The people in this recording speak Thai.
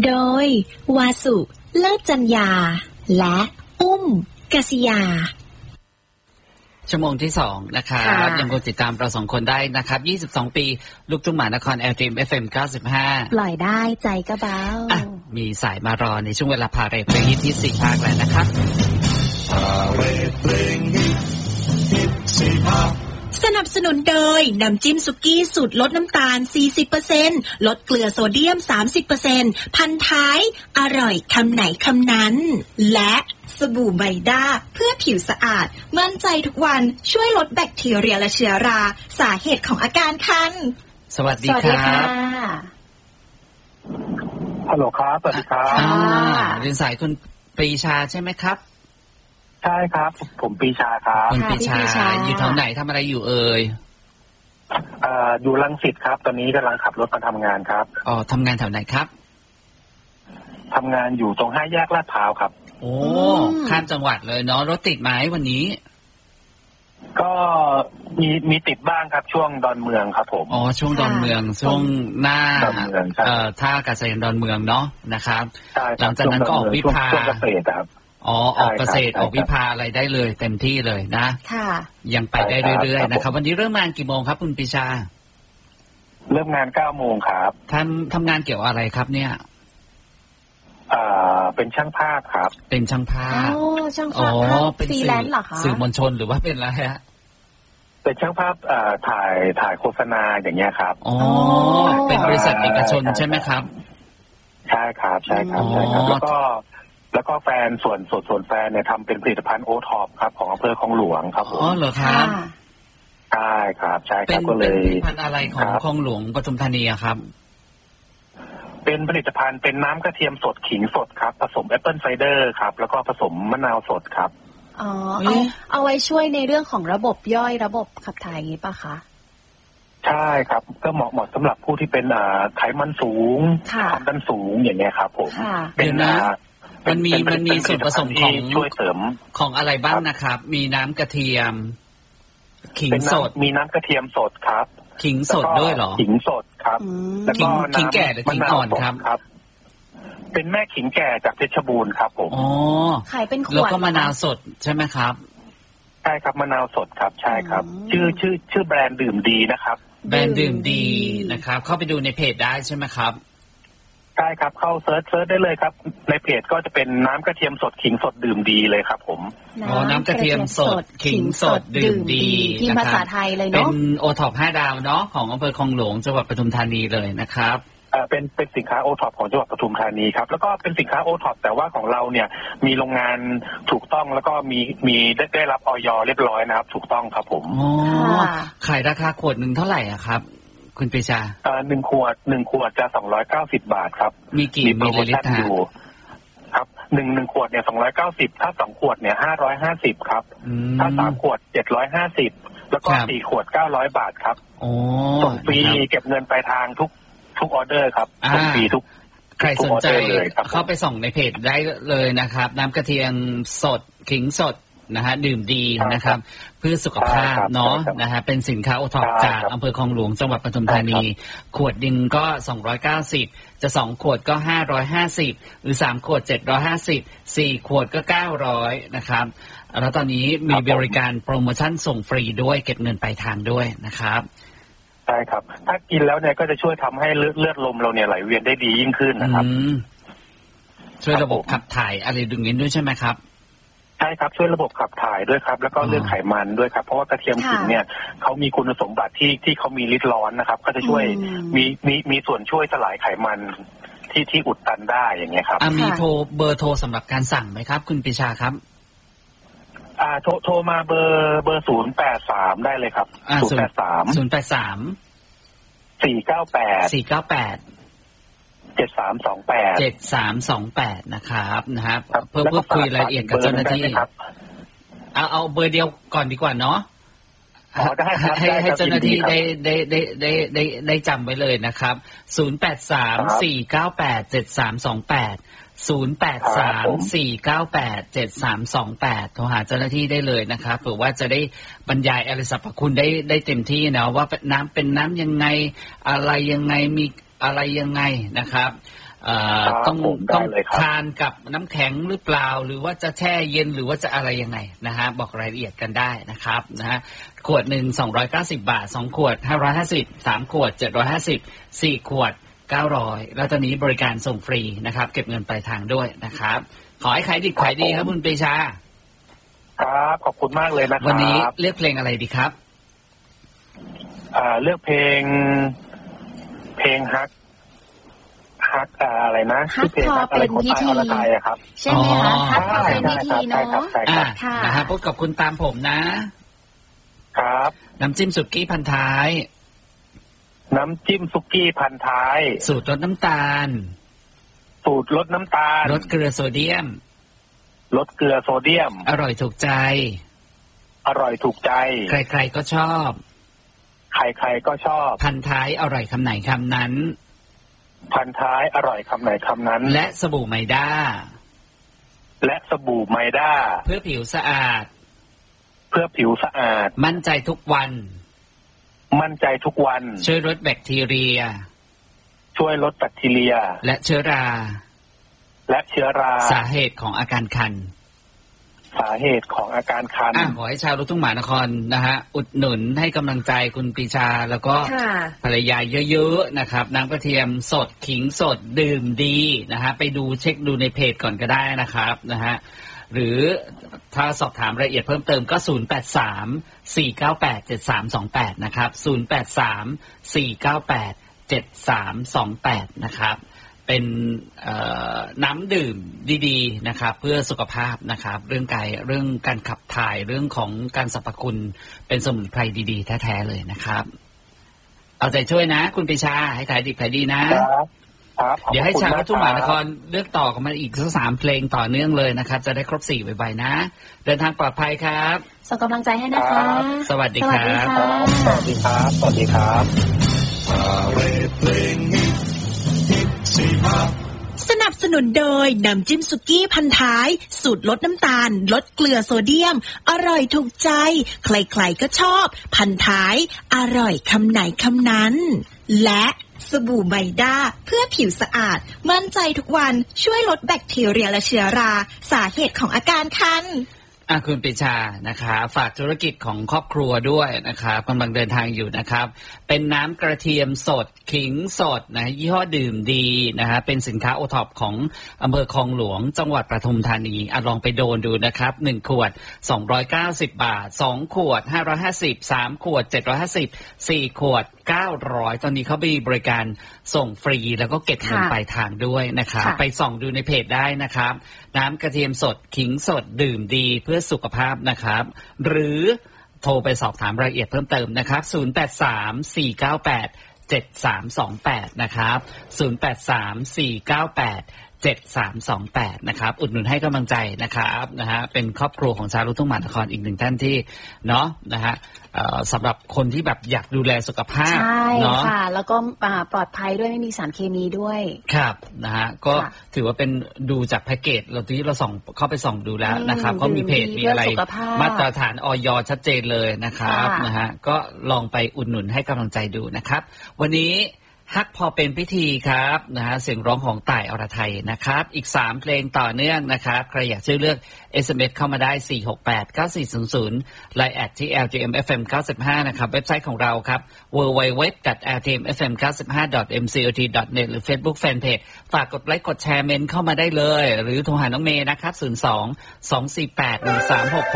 โดยวาสุเลิศจัญญาและอุ้มกษิยาชั่วโมงที่2นะครับยังคงติดตามเรา2คนได้นะครับ22ปีลูกทุ่งมหานคร LTM FM 95 ปล่อยได้ใจก็เบามีสายมารอในช่วงเวลาพาเรทเพลงฮิตที่4ภาคแล้วนะครับพาเรทเพลงฮิต4ภาคสนับสนุนโดยน้ำจิ้มสุกี้สูตรลดน้ำตาล 40% ลดเกลือโซเดียม 30% พันท้ายอร่อยคำไหนคำนั้นและสบู่ไบด้าเพื่อผิวสะอาดมั่นใจทุกวันช่วยลดแบคทีเรียและเชื้อราสาเหตุของอาการคันสวัสดีครับฮัลโหลครับสวัสดีครับเรียนสายคุณปรีชาใช่ไหมครับใช่ครับผมปรีชาครับคุณปรีชาอยู่แถวไหนทำอะไรอยู่เอ่ยอยู่รังสิตครับตอนนี้กำลังขับรถมาทำงานครับทำงานแถวไหนครับทำงานอยู่ตรง5 แยกลาดพร้าวครับโอ้ข้ามจังหวัดเลยเนาะรถติดไหมวันนี้ก็มีติดบ้างครับช่วงดอนเมืองครับผมช่วงดอนเมืองช่วงหน้าท่าอากาศยานดอนเมืองเนาะนะครับหลังจากนั้นก็ออกวิภาช่วงเกษตรครับออกเกษตรออกวิภาอะไรได้เลยเต็มที่เลยนะค่ะยังไปได้เรื่อยๆนะครับวันนี้เริ่มงานกี่โมงครับคุณปรีชาเริ่มงาน9 โมงครับทำงานเกี่ยวอะไรครับเนี่ยเป็นช่างภาพครับเป็นช่างภาพช่างภาพเป็นฟรีแลนซ์เหรอคะสื่อมวลชนหรือว่าเป็นอะไรฮะเป็นช่างภาพถ่ายโฆษณาอย่างเงี้ยครับเป็นบริษัทเอกชนใช่ไหมครับใช่ครับใช่ครับใช่ครับแล้วก็แฟนส่วนแฟนเนี่ยทำเป็นผลิตภัณฑ์โอท็อปครับของอำเภอคลองหลวงครับผมเหรอครับใช่ครับใช่ครับก็เลยเป็นผลิตภัณฑ์อะไรของคลองหลวงปทุมธานีครับเป็นผลิตภัณฑ์เป็นน้ำกระเทียมสดขิงสดครับผสมแอปเปิลไซเดอร์ครับแล้วก็ผสมมะนาวสดครับเอาไว้ช่วยในเรื่องของระบบย่อยระบบขับถ่ายอย่างนี้ป่ะคะใช่ครับก็เหมาะสำหรับผู้ที่เป็นไขมันสูงความดันสูงอย่างเงี้ยครับผมเป็นมันมีส่วนผสมของช่วยเสริมของอะไรบ้างนะครับมีน้ำกระเทียมขิงสดมีน้ำกระเทียมสดครับขิงสดด้วยเหรอขิงสดครับแล้วก็ขิงแก่หรือขิงอ่อนครับเป็นแม่ขิงแก่จากเพชรบูรณ์ครับผมขายเป็นขวดแล้วก็มะนาวสดใช่ไหมครับใช่ครับมะนาวสดครับใช่ครับชื่อแบรนด์ดื่มดีนะครับแบรนด์ดื่มดีนะครับเข้าไปดูในเพจได้ใช่ไหมครับใช่ครับเข้าเซิร์ชได้เลยครับในเพจก็จะเป็นน้ำกระเทียมสดขิงสดดื่มดีเลยครับผมน้ำกระเทียมสดขิงสดดื่มดีที่ภาษาไทยเลยเนาะเป็นโอท็อป5 ดาวเนาะของอำเภอคลองหลวงจังหวัดปทุมธานีเลยนะครับเป็นสินค้าโอท็อปของจังหวัดปทุมธานีครับแล้วก็เป็นสินค้าโอท็อปแต่ว่าของเราเนี่ยมีโรงงานถูกต้องแล้วก็มีได้รับอย.เรียบร้อยนะครับถูกต้องครับผมขายราคาขวดหนึ่งเท่าไหร่อ่ะครับคุณปรีชา 1 ขวดจะ290 บาทครับมีกี่มิลลิลิตรครับ1 ขวดเนี่ย290ถ้า2 ขวดเนี่ย550ครับถ้า3 ขวด750แล้วก็4 ขวด900 บาทครับส่งฟรีเก็บเงินปลายทางทุกออเดอร์ครับส่งฟรีทุกใครสนใจเข้าไปส่องในเพจได้เลยนะครับน้ำกระเทียมสดขิงสดนะฮะดื่มดีนะครับเพื่อสุขภาพเนาะนะฮะเป็นสินค้าโอท็อปจากอำเภอคลองหลวงจังหวัดปทุมธานีขวดนึงก็290จะ2 ขวดก็550หรือ3 ขวด750 4 ขวดก็900นะครับแล้วตอนนี้มีบริการโปรโมชั่นส่งฟรีด้วยเก็บเงินปลายทางด้วยนะครับใช่ครับถ้ากินแล้วเนี่ยก็จะช่วยทำให้เลือดลมเราเนี่ยไหลเวียนได้ดียิ่งขึ้นนะครับช่วยระบบขับถ่ายอะไรดึงนี้ด้วยใช่ไหมครับใช่ครับช่วยระบบขับถ่ายด้วยครับแล้วก็เรื่องไขมันด้วยครับเพราะว่ากระเทียมขิงเนี่ยเขามีคุณสมบัติที่เขามีฤทธิ์ร้อนนะครับก็จะช่วยมีส่วนช่วยสลายไขมันที่อุดตันได้อย่างเงี้ยครับมีเบอร์โทรสำหรับการสั่งไหมครับคุณปรีชาครับโทรมาเบอร์083ได้เลยครับ 498 7328นะครับเพื่อพูดคุยรายละเอียดกับเจ้าหน้าที่เอาเบอร์เดียวก่อนดีกว่าเนาะให้เจ้าหน้าที่ได้จำไว้เลยนะครับ0834987328 0834987328โทรหาเจ้าหน้าที่ได้เลยนะครับเผื่อว่าจะได้บรรยายอะไรสรรพคุณได้เต็มที่นะว่าน้ำเป็นน้ำยังไงอะไรยังไงมีอะไรยังไงนะครับต้องทานกับน้ำแข็งหรือเปล่าหรือว่าจะแช่เย็นหรือว่าจะอะไรยังไงนะฮะบอกรายละเอียดกันได้นะครับนะฮะขวดหนึ่ง290 บาท2ขวด550 3ขวด750 4ขวด900แล้วตอนนี้บริการส่งฟรีนะครับเก็บเงินปลายทางด้วยนะครับขอให้ขายดีขายดีครับคุณปรีชาครับขอบคุณมากเลยนะครับวันนี้เลือกเพลงอะไรดีครับเลือกเพลงฮักอะไรนะที่เพลงฮักอะไรของตายอรไทยครับใช่ไหมคะฮักพอเป็นพิธีเนาะค่ะนะฮะพบกับคุณตามผมนะครับน้ำจิ้มสุกี้พันท้ายน้ำจิ้มสุกี้พันท้ายสูตรลดน้ำตาลสูตรลดน้ำตาลลดเกลือโซเดียมลดเกลือโซเดียมอร่อยถูกใจอร่อยถูกใจใครๆก็ชอบใครๆก็ชอบพันท้ายอร่อยคำไหนคำนั้นพันท้ายอร่อยคำไหนคำนั้นและสบู่ไมด้าและสบู่ไมด้าเพื่อผิวสะอาดเพื่อผิวสะอาดมั่นใจทุกวันมั่นใจทุกวันช่วยลดแบคทีเรียช่วยลดแบคทีเรียและเชื้อราสาเหตุของอาการคันสาเหตุของอาการคันขอให้ชาวลูกทุ่งมหานครนะฮะอุดหนุนให้กำลังใจคุณปรีชาแล้วก็ภรรยาเยอะๆนะครับน้ำกระเทียมสดขิงสดดื่มดีนะฮะไปดูเช็คดูในเพจก่อนก็ได้นะครับนะฮะหรือถ้าสอบถามรายละเอียดเพิ่มเติมก็083-498-7328นะครับ083-498-7328นะครับเป็นน้ำดื่มดีๆนะครับเพื่อสุขภาพนะครับเรื่องการขับถ่ายเรื่องของการสรรพคุณเป็นสมุนไพรดีๆแท้ๆเลยนะครับเอาใจช่วยนะคุณปรีชาให้ขายดีขายดีนะเดี๋ยวให้ชาวทุ่งมหานครเลือกต่อกันมาอีกสัก3เพลงต่อเนื่องเลยนะครับจะได้ครบ4ไวๆนะเดินทางปลอดภัยครับส่งกำลังใจให้นะคะสวัสดีครับสวัสดีครับสวัสดีครับสนับสนุนโดยน้ำจิ้มสุกี้พันท้ายสูตรลดน้ำตาลลดเกลือโซเดียมอร่อยถูกใจใครๆก็ชอบพันท้ายอร่อยคำไหนคำนั้นและสบู่ไมด้าเพื่อผิวสะอาดมั่นใจทุกวันช่วยลดแบคทีเรียและเชื้อราสาเหตุของอาการคันคุณปรีชานะครับฝากธุรกิจของครอบครัวด้วยนะครับกำลังเดินทางอยู่นะครับเป็นน้ำกระเทียมสดขิงสดนะยี่ห้อดื่มดีนะฮะเป็นสินค้าโอท็อปของอำเภอคลองหลวงจังหวัดปทุมธานีลองไปโดนดูนะครับ1ขวด290 บาท2ขวด550 3ขวด750 4ขวด900ตอนนี้เขามีบริการส่งฟรีแล้วก็เก็บเงินปลายทางด้วยนะครับไปส่องดูในเพจได้นะครับน้ำกระเทียมสดขิงสดดื่มดีเพื่อสุขภาพนะครับหรือโทรไปสอบถามรายละเอียดเพิ่มเติมนะครับ083-498-7328นะครับ083-498-7328นะครับอุดหนุนให้กำลังใจนะครับนะฮะเป็นครอบครัวของชาวลูกทุ่งมหานครอีกหนึ่งท่านที่เนาะนะฮะสำหรับคนที่แบบอยากดูแลสุขภาพเนาะค่ะแล้วก็ปลอดภัยด้วยไม่มีสารเคมีด้วยครับนะฮะก็ถือว่าเป็นดูจากแพ็กเกจเราที่เราส่องเข้าไปส่องดูแล้วนะครับก็มีเพจมีอะไรมาตรฐานอย.ชัดเจนเลยนะครับนะฮะก็ลองไปอุดหนุนให้กำลังใจดูนะครับวันนี้ฮักพอเป็นพิธีครับนะฮะเสียงร้องของต่ายอรไทยนะครับอีก3เพลงต่อเนื่องนะครับใครอยากช่วยเลือก SMS เข้ามาได้4689400 Line แอดที่ LTMFM95 นะครับเว็บไซต์ของเราครับ www.ltmfm95.mcot.net หรือ Facebook Fanpage ฝากกดไลค์กดแชร์เมนต์เข้ามาได้เลยหรือโทรหาน้องเมย์นะครับ02-248-1366